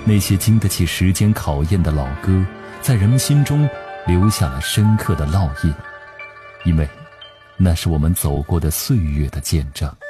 那些经得起时间考验的老歌，在人们心中留下了深刻的烙印，因为那是我们走过的岁月的见证。